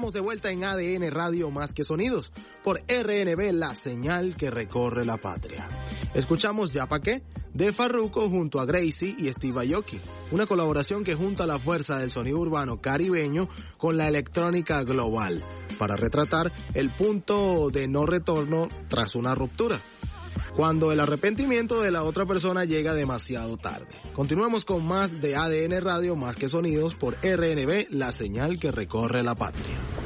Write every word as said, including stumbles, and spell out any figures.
Estamos de vuelta en A D N Radio Más que Sonidos, por R N B, la señal que recorre la patria. Escuchamos Ya Pa' Qué, de Farruko junto a Gracie y Steve Aoki, una colaboración que junta la fuerza del sonido urbano caribeño con la electrónica global, para retratar el punto de no retorno tras una ruptura, cuando el arrepentimiento de la otra persona llega demasiado tarde. Continuamos con más de A D N Radio Más que Sonidos por R N B, la señal que recorre la patria.